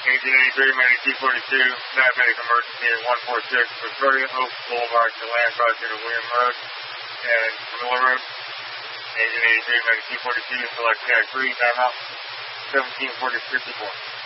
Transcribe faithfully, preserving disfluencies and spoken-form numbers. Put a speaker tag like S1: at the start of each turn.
S1: Agent eighty-three, Medic two forty-two, diabetic emergency at one forty-six, Victoria Oaks Boulevard to land prosecutor William Road and Camilla Road. Agent eighty-three, Medic two forty-two, select tag three, timeout, seventeen forty fifty-four.